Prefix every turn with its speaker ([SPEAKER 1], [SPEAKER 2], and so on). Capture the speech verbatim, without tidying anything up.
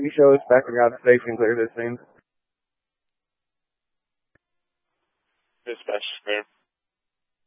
[SPEAKER 1] Can you show us back around the station, clear this thing?
[SPEAKER 2] Dispatch, clear.